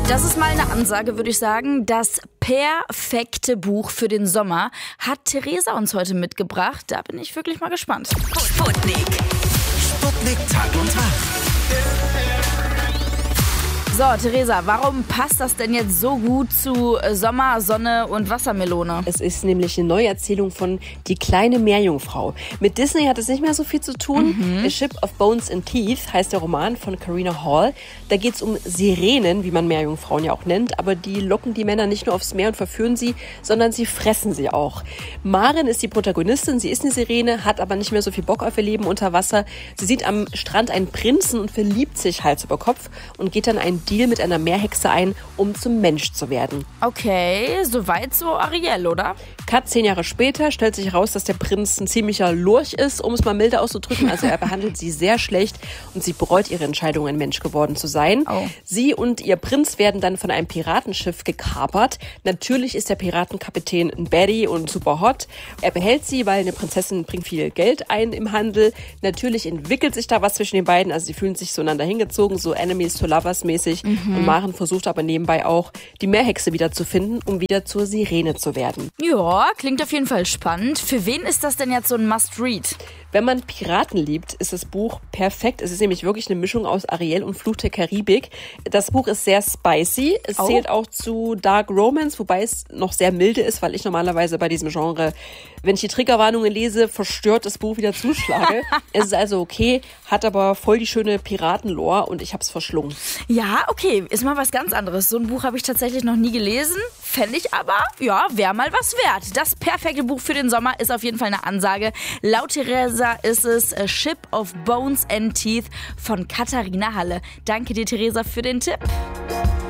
Das ist mal eine Ansage, würde ich sagen. Das perfekte Buch für den Sommer hat Theresa uns heute mitgebracht. Da bin ich wirklich mal gespannt. Sputnik Tag und Tag. So, Theresa, warum passt das denn jetzt so gut zu Sommer, Sonne und Wassermelone? Es ist nämlich eine Neuerzählung von Die kleine Meerjungfrau. Mit Disney hat es nicht mehr so viel zu tun. A Ship of Bones and Teeth heißt der Roman von Karina Hall. Da geht es um Sirenen, wie man Meerjungfrauen ja auch nennt. Aber die locken die Männer nicht nur aufs Meer und verführen sie, sondern sie fressen sie auch. Maren ist die Protagonistin. Sie ist eine Sirene, hat aber nicht mehr so viel Bock auf ihr Leben unter Wasser. Sie sieht am Strand einen Prinzen und verliebt sich Hals über Kopf und geht dann einen Deal mit einer Meerhexe ein, um zum Mensch zu werden. Okay, soweit so Ariel, oder? Cut 10 Jahre später stellt sich heraus, dass der Prinz ein ziemlicher Lurch ist, um es mal milde auszudrücken. Also er behandelt sie sehr schlecht und sie bereut ihre Entscheidung, ein Mensch geworden zu sein. Oh. Sie und ihr Prinz werden dann von einem Piratenschiff gekapert. Natürlich ist der Piratenkapitän ein Baddie und super hot. Er behält sie, weil eine Prinzessin bringt viel Geld ein im Handel. Natürlich entwickelt sich da was zwischen den beiden. Also sie fühlen sich zueinander hingezogen, so Enemies to Lovers mäßig. Und Maren versucht aber nebenbei auch, die Meerhexe wieder zu finden, um wieder zur Sirene zu werden. Ja, klingt auf jeden Fall spannend. Für wen ist das denn jetzt so ein Must-Read? Wenn man Piraten liebt, ist das Buch perfekt. Es ist nämlich wirklich eine Mischung aus Ariel und Fluch der Karibik. Das Buch ist sehr spicy. Es zählt auch zu Dark Romance, wobei es noch sehr milde ist, weil ich normalerweise bei diesem Genre, wenn ich die Triggerwarnungen lese, verstört das Buch wieder zuschlage. Es ist also okay, hat aber voll die schöne Piratenlore und ich habe es verschlungen. Ja, okay, ist mal was ganz anderes. So ein Buch habe ich tatsächlich noch nie gelesen. Fände ich aber, ja, wäre mal was wert. Das perfekte Buch für den Sommer ist auf jeden Fall eine Ansage. Laut Theresa ist es A Ship of Bones and Teeth von Katharina Halle. Danke dir, Theresa, für den Tipp.